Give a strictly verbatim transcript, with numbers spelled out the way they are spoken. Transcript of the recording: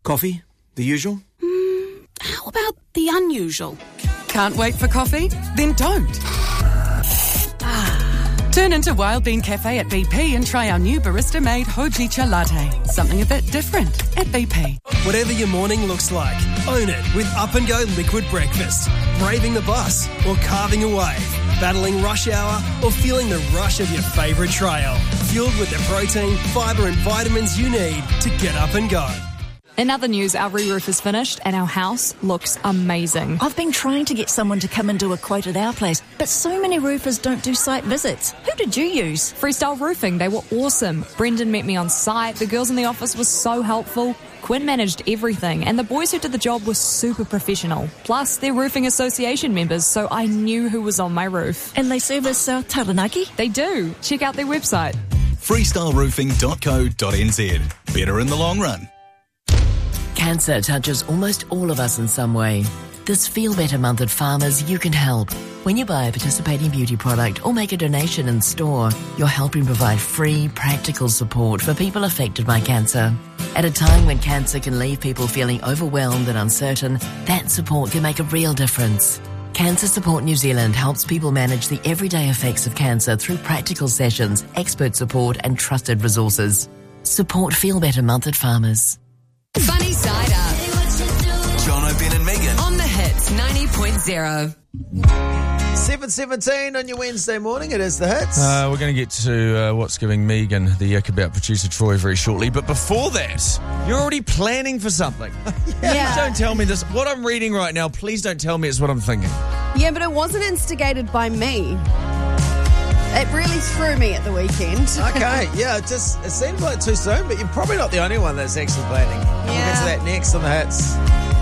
Coffee? The usual? Mm, how about the unusual? Can't wait for coffee? Then don't. Turn into Wild Bean Cafe at B P and try our new barista-made Hojicha Latte. Something a bit different at B P. Whatever your morning looks like, own it with Up and Go Liquid Breakfast. Braving the bus or carving a wave. Battling rush hour or feeling the rush of your favourite trail. Fueled with the protein, fibre and vitamins you need to get up and go. In other news, our re-roof is finished and our house looks amazing. I've been trying to get someone to come and do a quote at our place, but so many roofers don't do site visits. Who did you use? Freestyle Roofing, they were awesome. Brendan met me on site, the girls in the office were so helpful. Quinn managed everything, and the boys who did the job were super professional. Plus, they're Roofing Association members, so I knew who was on my roof. And they service South Taranaki? They do. Check out their website. freestyle roofing dot co dot n z. Better in the long run. Cancer touches almost all of us in some way. This Feel Better month at Farmers, you can help. When you buy a participating beauty product or make a donation in store, you're helping provide free, practical support for people affected by cancer. At a time when cancer can leave people feeling overwhelmed and uncertain, that support can make a real difference. Cancer Support New Zealand helps people manage the everyday effects of cancer through practical sessions, expert support and trusted resources. Support Feel Better month at Farmers. Funny Side Up. John O'Ben and Megan. On the Hits ninety point oh. seven seventeen on your Wednesday morning. It is the Hits. Uh, we're going to get to uh, what's giving Megan the ick about producer Troy very shortly. But before that, you're already planning for something. Yeah. Please don't tell me this. What I'm reading right now, please don't tell me it's what I'm thinking. Yeah, but it wasn't instigated by me. It really threw me at the weekend. Okay, yeah, it just it seemed like too soon, but you're probably not the only one that's actually planning. Yeah. We'll get to that next on the Hits.